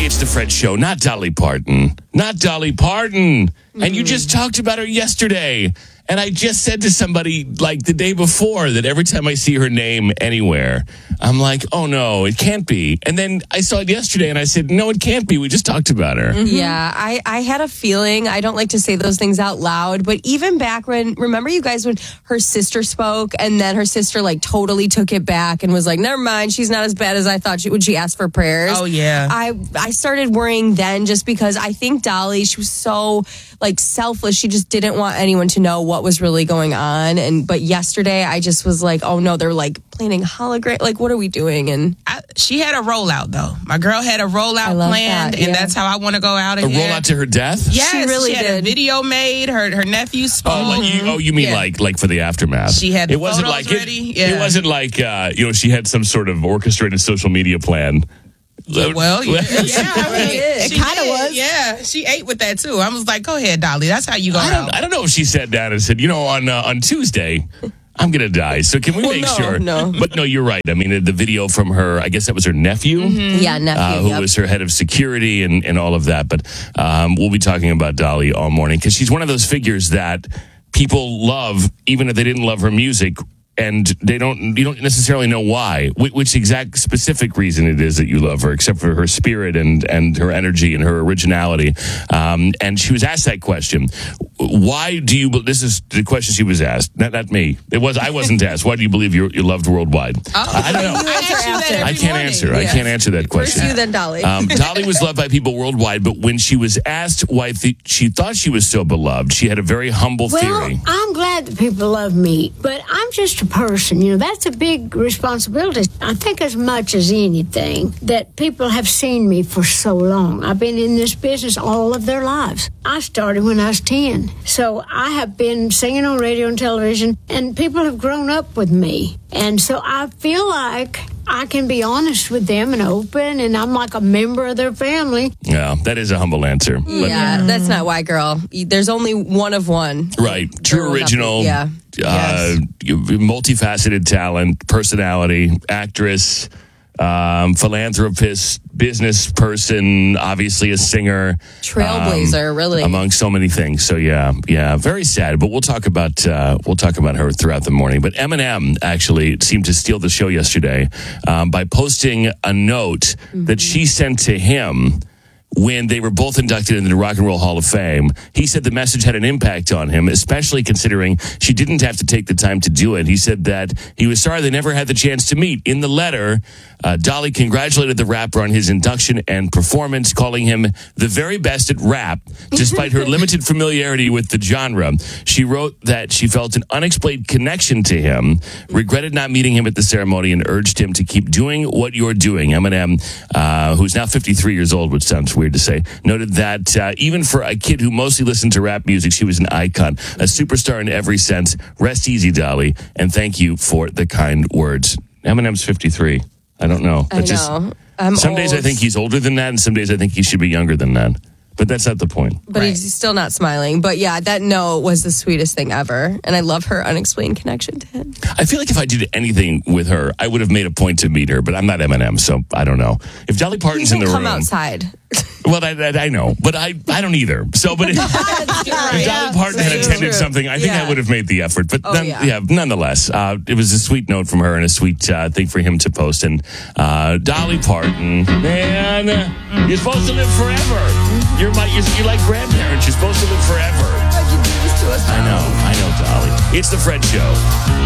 it's the Fred Show, not Dolly Parton. Not Dolly Parton. And you just talked about her yesterday. And I just said to somebody like the day before that every time I see her name anywhere, I'm like, oh no, it can't be. And then I saw it yesterday and I said, no, it can't be. We just talked about her. Yeah, I had a feeling. I don't like to say those things out loud, but even back when, remember you guys when her sister spoke and then her sister like totally took it back and was like, never mind, she's not as bad as I thought she would. She asked for prayers. Oh, yeah. I started worrying then just because I think Dolly, she was so like selfless. She just didn't want anyone to know what was really going on. But yesterday I just was like, oh no, they're like planning hologram. Like, what are we doing? And she had a rollout though. My girl had a rollout planned, that, yeah. And that's how I want to go out A again. rollout to her death? Yes, she really had did. a video made. Her nephew spoke. You mean like for the aftermath? She had the it wasn't photos like ready. It wasn't like she had some sort of orchestrated social media plan. Well, yeah, it kind of was. Yeah, she ate with that too. I was like, "Go ahead, Dolly. That's how you go out." I don't know if she sat down and said, on Tuesday, I'm going to die. So can we make sure? No. But no, you're right. I mean, the video from her, I guess that was her nephew. Yeah, nephew. Who was her head of security and all of that. But we'll be talking about Dolly all morning because she's one of those figures that people love, even if they didn't love her music. And you don't necessarily know why, which exact specific reason it is that you love her, except for her spirit and her energy and her originality. And she was asked that question. Why do you, this is the question she was asked, not me. I wasn't asked. Why do you believe you're loved worldwide? I don't know. I can't answer. I can't answer that question. First you, then Dolly. Dolly was loved by people worldwide, but when she was asked why she thought she was so beloved, she had a very humble theory. I'm glad that people love me, but I'm just a person. That's a big responsibility. I think as much as anything that people have seen me for so long. I've been in this business all of their lives. I started when I was 10. So I have been singing on radio and television, and people have grown up with me. And so I feel like I can be honest with them and open, and I'm like a member of their family. Yeah, that is a humble answer. Yeah, that's not why, girl. There's only one of one. Right. True original. Yeah. Multifaceted talent, personality, actress, philanthropist, business person, obviously a singer. Trailblazer, really. Among so many things. So yeah, very sad. But we'll talk about her throughout the morning. But Eminem actually seemed to steal the show yesterday by posting a note that she sent to him when they were both inducted into the Rock and Roll Hall of Fame. He said the message had an impact on him, especially considering she didn't have to take the time to do it. He said that he was sorry they never had the chance to meet. In the letter, Dolly congratulated the rapper on his induction and performance, calling him the very best at rap, despite her limited familiarity with the genre. She wrote that she felt an unexplained connection to him, regretted not meeting him at the ceremony, and urged him to keep doing what you're doing. Eminem, who's now 53 years old, which sounds weird to say, noted that even for a kid who mostly listened to rap music, she was an icon, a superstar in every sense. Rest easy, Dolly, and thank you for the kind words. Eminem's 53. I don't know. I know. Some days I think he's older than that, and some days I think he should be younger than that. But that's not the point. But he's still not smiling. But yeah, that note was the sweetest thing ever. And I love her unexplained connection to him. I feel like if I did anything with her, I would have made a point to meet her. But I'm not Eminem, so I don't know. If Dolly Parton's in the room... come outside. Well, I know, but I don't either. So, but if Dolly Parton had attended something, I think I would have made the effort. But nonetheless, it was a sweet note from her and a sweet thing for him to post. And Dolly Parton, man, you're supposed to live forever. You're like grandparents. You're supposed to live forever. I know, Dolly. It's the Fred Show.